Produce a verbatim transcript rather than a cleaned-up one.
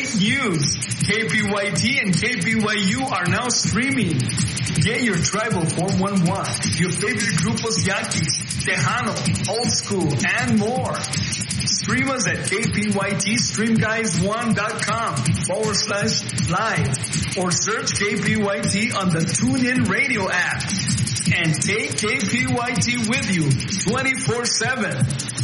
great news! K P Y T and K P Y U are now streaming. Get your Tribal four one one, your favorite Grupos Yaquis, Tejano, Old School, and more. Stream us at kpytstreamguys1.com forward slash live or search K P Y T on the TuneIn Radio app. And take K P Y T with you twenty-four seven.